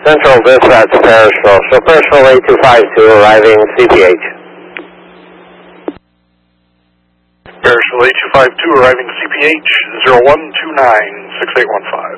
Central Dispatch, Parishville. So Parishville 8252 arriving CPH. Parishville 8252 arriving CPH 01296815.